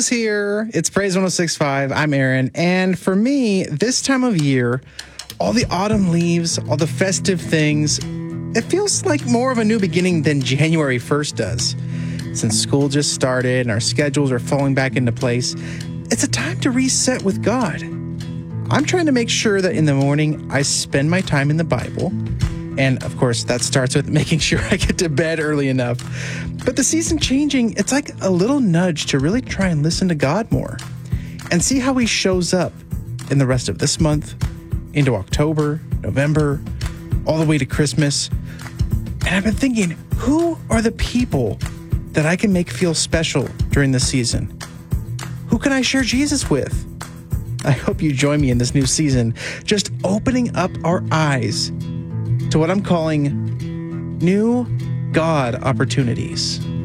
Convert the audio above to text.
is here. It's Praise 106.5. I'm Aaron. And for me, this time of year, all the autumn leaves, all the festive things, it feels like more of a new beginning than January 1st does. Since school just started and our schedules are falling back into place, it's a time to reset with God. I'm trying to make sure that in the morning I spend my time in the Bible. And of course, that starts with making sure I get to bed early enough. But the season changing, it's like a little nudge to really try and listen to God more and see how he shows up in the rest of this month, into October, November, all the way to Christmas. And I've been thinking, who are the people that I can make feel special during this season? Who can I share Jesus with? I hope you join me in this new season, just opening up our eyes to what I'm calling new God opportunities.